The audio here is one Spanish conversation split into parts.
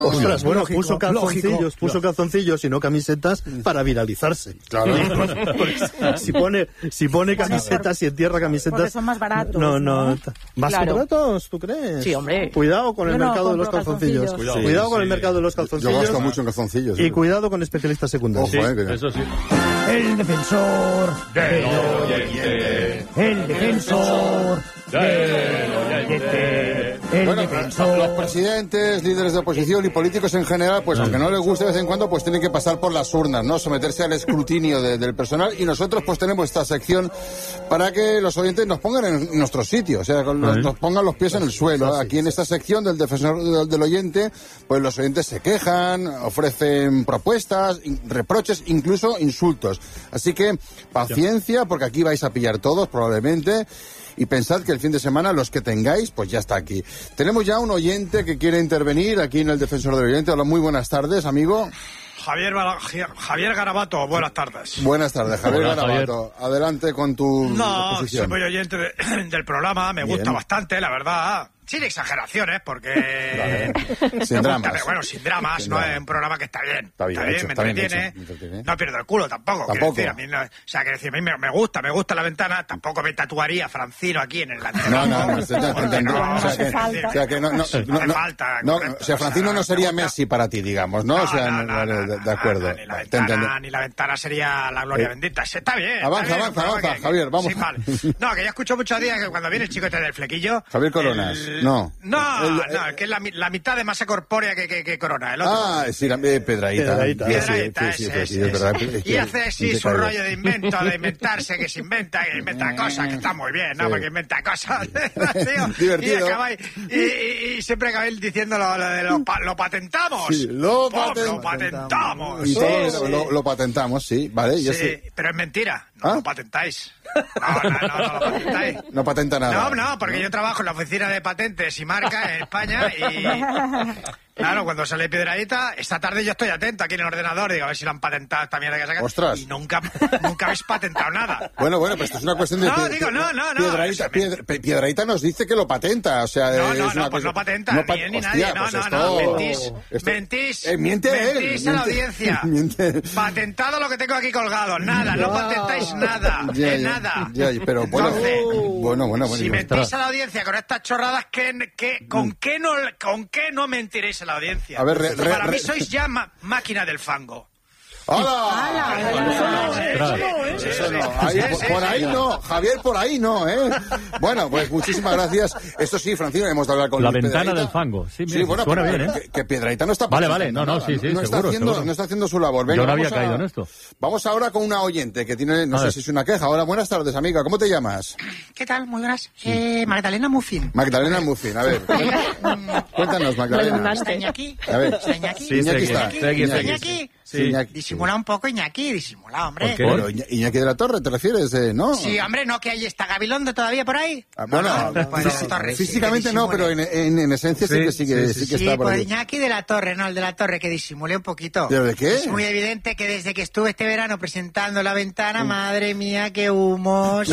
Ostras, bueno, puso calzoncillos y no camisetas para viralizarse. Claro. Si pone camisetas y entierra camisetas... Porque son más baratos. No. ¿Más baratos, tú crees? Sí, hombre. Cuidado con el mercado de los calzoncillos. Cuidado con el mercado de los calzoncillos. Yo gasto mucho en calzoncillos. Y cuidado con especialistas secundarios. Ojo, eso sí. El defensor del oyente. El defensor del oyente. Bueno, los presidentes, líderes de oposición y políticos en general, pues aunque no les guste de vez en cuando, pues tienen que pasar por las urnas, ¿no? Someterse al escrutinio del personal, y nosotros pues tenemos esta sección para que los oyentes nos pongan en nuestro sitio, o sea, nos pongan los pies en el suelo. Aquí en esta sección del defensor del oyente, pues los oyentes se quejan, ofrecen propuestas, reproches, incluso insultos. Así que paciencia, porque aquí vais a pillar todos probablemente. Y pensad que el fin de semana, los que tengáis, pues ya está aquí. Tenemos ya un oyente que quiere intervenir aquí en el Defensor del Oyente. Hola, muy buenas tardes, amigo. Javier Garabato, buenas tardes. Buenas tardes, Javier Garabato. Adelante con tu posición. Soy muy oyente del programa, me gusta bastante, la verdad. Sin exageraciones, porque... Sin dramas. Bueno, sin dramas, no es un programa que está bien. Está bien, me entretiene. No pierdo el culo tampoco. Decir, a mí me gusta La Ventana. Tampoco me tatuaría Francino aquí en el lateral. O sea, Francino no sería Messi para ti, digamos, ¿no? De acuerdo. Ni La Ventana sería la gloria bendita. Está bien. Avanza, Javier, vamos. Sí, vale. No, que ya escucho muchos días que cuando viene el chico del flequillo... Javier Coronas. No, que es la mitad de masa corpórea que Corona. El otro. Sí, Piedrahíta. Sí, es verdad. Y hace su rollo de inventarse, que se inventa cosas, que está muy bien, ¿no? Porque inventa cosas. Divertido. Y siempre acabáis diciendo lo patentamos. Sí, lo patentamos. Y todos lo patentamos, sí, vale. Sí, pero es mentira, no lo patentáis. No lo patentáis. No patenta nada. No, porque yo trabajo en la oficina de patentes y marcas en España y... Claro, cuando sale Piedradita, esta tarde yo estoy atento aquí en el ordenador, digo, a ver si lo han patentado esta mierda que sacan. ¡Ostras! Y nunca habéis patentado nada. Bueno, pues esto es una cuestión de... No. Piedradita nos dice que lo patenta, o sea... Pues no patenta, ni él ni nadie. Mentís. Mentís a la audiencia. Patentado lo que tengo aquí colgado, nada, no patentáis nada, nada. Pero bueno. Si mentís a la audiencia con estas chorradas, ¿con qué no mentiréis a la audiencia? A ver, para mí sois ya máquina del fango. ¡Hala! Eso no. Por ahí no, Javier, por ahí no, ¿eh? Bueno, pues muchísimas gracias. Esto sí, Francino, hemos de hablar con la ventana del fango. Sí, bueno, suena bien, ¿eh? Que Piedrahíta no está... Vale, no, sí, no está haciendo su labor. Venga, yo no había caído en esto. Vamos ahora con una oyente que tiene, no sé si es una queja. Hola, buenas tardes, amiga. ¿Cómo te llamas? ¿Qué tal? Muy buenas. Magdalena Muffin. Magdalena Muffin, a ver. Cuéntanos, Magdalena. ¿Está Iñaki? A ver. ¿Está Iñaki? Sí, Iñaki está. Iñaki. Sí. Disimula un poco, Iñaki, disimula, hombre. Pero Iñaki de la Torre, ¿te refieres? ¿No? Sí, hombre, ¿no? Que ahí está Gabilondo todavía por ahí. Físicamente no, pero en esencia sí que está por ahí. Iñaki de la Torre, no, el de la Torre, que disimule un poquito. ¿Pero de qué? Es muy evidente que desde que estuve este verano presentando La Ventana, madre mía, qué humos,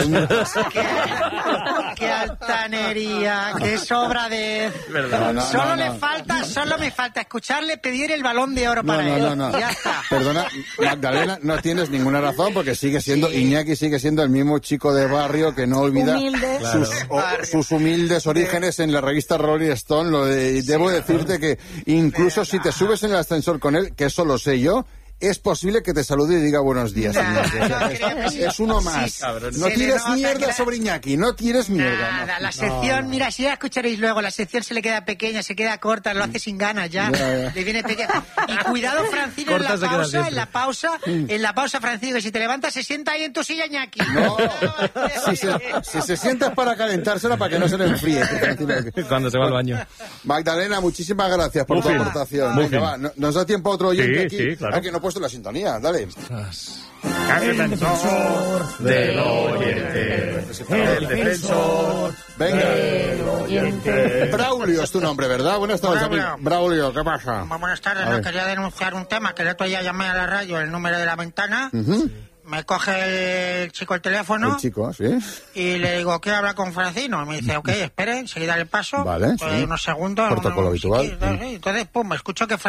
qué altanería, qué sobradez. Solo me falta escucharle pedir el Balón de Oro para él. No. Ya está. Perdona, Magdalena, no tienes ninguna razón, porque Iñaki sigue siendo el mismo chico de barrio que no olvida sus humildes orígenes en la revista Rolling Stone. Debo decirte que incluso si te subes en el ascensor con él, que eso lo sé yo, es posible que te salude y diga buenos días, Iñaki. Es uno más. No tires mierda sobre Iñaki, no tires mierda. Nada, la sección, mira, si ya escucharéis luego, la sección se le queda pequeña, se queda corta, lo hace sin ganas ya. Le viene pequeña. Y cuidado, Francisco, en la pausa, Francisco, que si te levantas se sienta ahí en tu silla, Iñaki. No, si se sienta es para calentársela, para que no se le enfríe. Cuando se va al baño. Magdalena, muchísimas gracias por tu aportación. Venga, va, nos da tiempo a otro oyente aquí. Sí, claro. Que no he puesto la sintonía, dale. El defensor del oyente. El defensor del oyente. Braulio es tu nombre, ¿verdad? Buenas tardes, Braulio, ¿qué pasa? Buenas tardes, quería denunciar un tema que el otro día llamé a la radio, el número de La Ventana. me coge el chico el teléfono. El chico, sí. Y le digo, quiero hablar con Francino. Me dice, ok, espere, enseguida le paso. Vale, unos segundos. Protocolo habitual. Entonces, pum, me escucho que